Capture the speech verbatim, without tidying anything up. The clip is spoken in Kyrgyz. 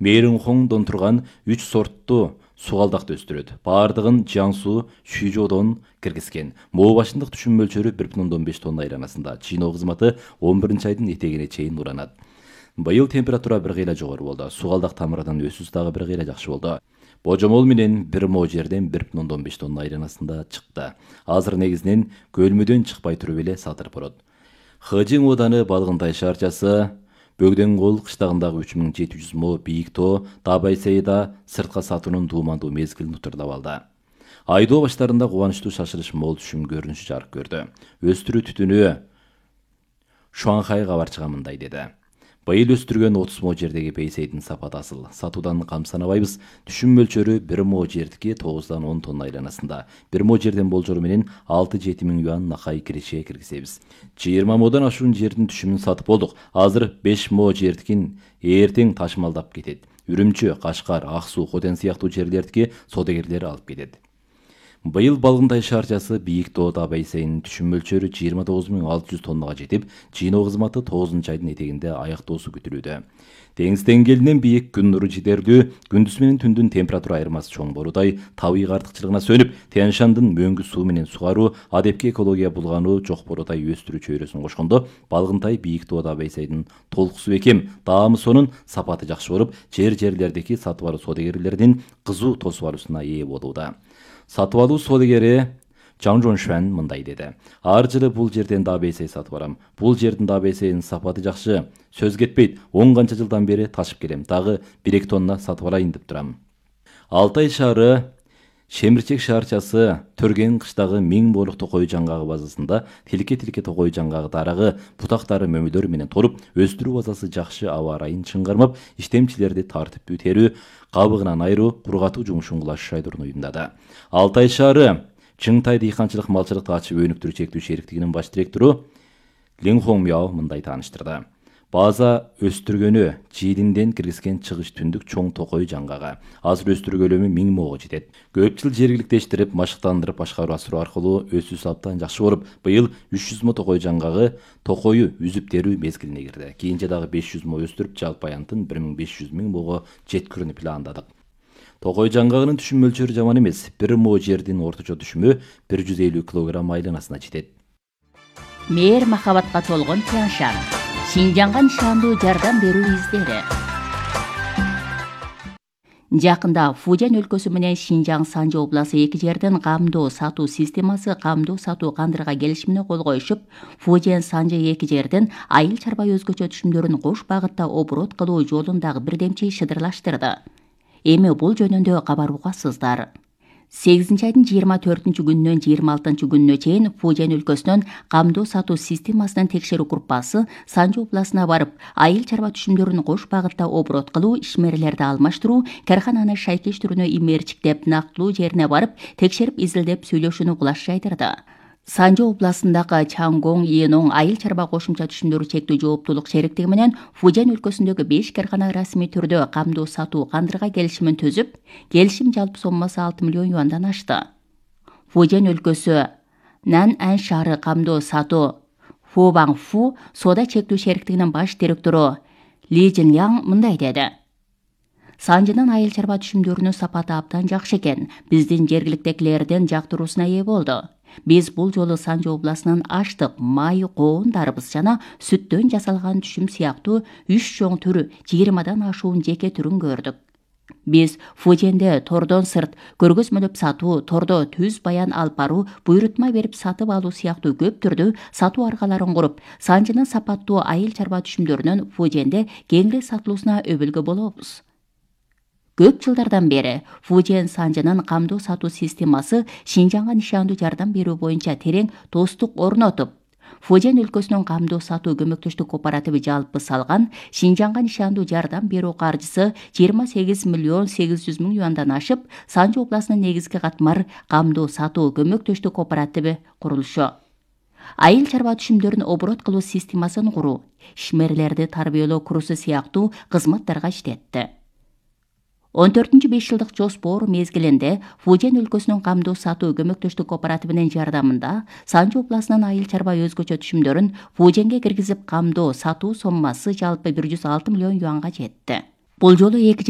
Мейринхоңдон турган үч сорттуу сугалдакты өстүрөт. Бардыгын Жаңсу, Шүйжодон киргизген. Моо башындык түшүм мөлчөрү бир бүтүн ондон беш тонна айланасында. Жыйноо кызматы он биринчи айдын этегине чейин уранат. Быйыл температура бир кыйла жогору болду. Сугалдак тамырынан өсүүсү дагы бир кыйла жакшы болду. Божомол менен бир мо жерден бир бүтүн ондон беш тонна айланасында чыкты. Азыр негизинен көлмөдөн чыкпай туруп эле сатылып барат. Хыжың ооданы Балгынтай шаарчасы Бөгдөн кол кыштагындагы үч миң жети жүз мо бийик тоо Табайсейда сыртка сатуунун дуумандуу мезгилин утурлап алды. Айдоо баштарында кубанычтуу шашылыш мол түшүм көрүнүшү жарык көрдү. Өстүрүү түтүнү Шуанхай кабарчыга мындай деди. Быйыл өстүргөн отуз мо жердеги пейсейдин сапаты асыл. Сатуудан камсанабайбыз. Түшүм мөлчөрү бир мо жердики тогуздан он тонна айланасында. бир мо жерден болжору менен алты жети миң юан накай киреше киргизебиз. жыйырма модон ашуун жердин түшүмүн сатып болдук. Азыр беш мо жердикин эртең ташмалдап кетет. Үрүмчү, Кашкар, Ак Суу, Хотен сыяктуу жерлердики содагерлер алып кетет. Быйыл Балгынтай шаарчасы бийик тоо Табайсейдин түшүм мөлчөрү жыйырма тогуз миң алты жүз тоннага жетип, жыйноо кызматы тогузунчу айдын этегинде аяктоосу күтүлүүдө. Деңиз деңгээлинен бийик, күн нуру жетерлүү, күндүз менен түндүн температура айырмасы чоң боруудай табигый артыкчылыгына сөнүп, Тянь-Шандын мөңгү суу менен сугаруу, адепке экология булгануу жок боруудай өстүрүү чөйрөсүн кошкондо, Балгынтай бийик тоо Табайсейдин толкусу бекем, даамы сонун, сапаты жакшы болуп, жер-жерлердики сатып алуу содагерлеринин кызуу тосуп алуусуна ээ болууда. Сатып алуу содагери Жаң Жоншуан мындай деди. Ар жылы бул жерден да бейсей сатып барам. Бул жердин да бейсейдин сапаты жакшы. Сөз кетпейт. он канча жылдан бери ташып келем. Дагы бир эки тонна сатып алайын деп турам. Алтай шаары Шемирчек шаарчасы Төрген кыштагы миң боолук токой жаңгагы базасында тилке-тилке токой жаңгагы дарагы, бутактары мөмөлөр менен торуп, өстүрүү базасы жакшы аба ырайын чыңгармап, иштемчилерди тартиптүү терүү, кабыгынан айыруу, кургатуу жумушун кылаш шайдырууну уюмдады. Алтай шаары Чыңтай дыйканчылык малчылыкты ачып өнүктүрүү чектүү шериктигинин баш директору Лин Хongмяо мындай тааныштырды. База өстүргөнү Жиилинден киргизген чыгыш түндүк чоң токой жаңгага. Азыр өстүрүү көлөмү миң мого жетет. Көп жыл жергиликтештирип, машыктандырып башкаруу асыруу аркылуу өсүүсү абдан жакшы болуп, быйыл үч жүз мо токой жаңгагы токою үзүп терүү мезгилине кирди. Кийинче дагы беш жүз мо өстүрүп, жалпы аянтын бир миң беш жүз миң мого жеткирүүнү пландадык. Токой жаңгагынын түшүм мөлчөрү жаман эмес. бир мо жердин орточо түшүмү бир жүз элүү килограмм айланасына жетет. Мээр махабатка толгон Тянь-Шань. Шинжаңга нишандуу жардам берүү издери. Жакында Фужан өлкөсү менен Шинжаң Санжы обласы эки жерден камдоо сатуу системасы камдоо сатуу кандырга келишимине кол коюшуп, Фужан Санжы эки жерден айыл чарба өзгөчө түшүмдөрүн кош багытта оборот кылуу жолундагы бирдемчи шыдырлаштырды. Эми бул жөнүндө кабар угасыздар. сегизинчи айдын жыйырма төртүнчү күнүнөн жыйырма алтынчы күнүнө чейин Фужан өлкөсүнөн камдоо сатуу системасынын текшерүү группасы Санжы областына барып, айыл чарба түшүмдөрүн кош багытта оборот кылуу, ишмерлерди алмаштыруу, кархананы шайкештирүүнү имээрчиктеп, нактылуу жерине барып, текшерип изилдеп сүйлөшүүнү кулаш жайдырды. Санжы областындагы Чангоң Иеноң айыл чарба кошумча түшүмдөрү чектүү жооптуулук шериктиги менен Фужан өлкөсүндөгү беш кархана расмий түрдө камдоо сатуу кандырга келишимин түзүп, келишим жалпы соммасы алты миллион юандан ашты. Фужан өлкөсү Наньань шаары камдоо сатуу Фубаң Фу соода чектүү шериктигинин баш директору Ли Жинляң мындай деди. Санжынын айыл чарба түшүмдөрүнүн сапаты абдан жакшы экен. Биздин жергиликтегилердин жактыруусуна ээ болду. Биз бул жолу Санжы областынын аштык, май, коон, дарбыз жана сүттөн жасалган түшүм сыяктуу үч чоң түрү жыйырмадан ашуун жеке түрүн көрдүк. Биз Фуженде тордон сырт көргөзмөлөп сатуу, тордо түз баян алып баруу, буйрутма берип сатып алуу сыяктуу көп түрдүү сатуу аргаларын куруп, Санжынын сапаттуу айыл чарба түшүмдөрүнүн Фуженде кеңири сатылуусуна өбөлгө болобуз. Көп жылдардан бери Фужан Санжынын камдоо сатуу системасы Шинжаңга нишандуу жардам берүү боюнча терең достук орнотуп, Фужан өлкөсүнүн камдоо сатуу көмөктөштүк кооперативи жалпы салган Шинжаңга нишандуу жардам берүү каржысы жыйырма сегиз миллион сегиз жүз миң юандан ашып, Санжы областынын негизги катмар камдоо сатуу көмөктөштүк кооперативи курулушу. Айыл чарба түшүмдөрүн оборот кылуу системасын куруу, ишмерлерди тарбиялоо курсу сыяктуу кызматтарга иштетти. он төртүнчү беш жылдык жоспор мезгилинде Фужан өлкөсүнүн камдоо сатуу көмөктөштүк кооперативинин жардамында Санжы областынын айыл чарба өзгөчө түшүмдөрүн Фужанга киргизип камдоо сатуу соммасы жалпы бир жүз алты миллион юанга жетти. Бул жолу эки